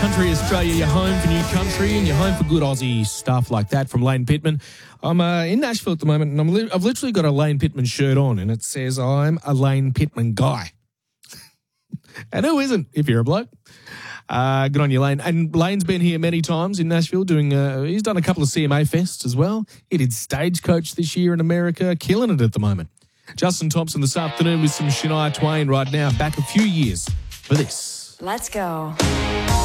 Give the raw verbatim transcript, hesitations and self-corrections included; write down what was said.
Country Australia, your home for new country and your home for good Aussie stuff like that from Lane Pittman. I'm uh, in Nashville at the moment, and I'm li- I've literally got a Lane Pittman shirt on, and it says, I'm a Lane Pittman guy. And who isn't, if you're a bloke? Uh, good on you, Lane. And Lane's been here many times in Nashville doing, uh, he's done a couple of C M A fests as well. He did Stagecoach this year in America, killing it at the moment. Justin Thompson this afternoon with some Shania Twain right now, back a few years for this. Let's go.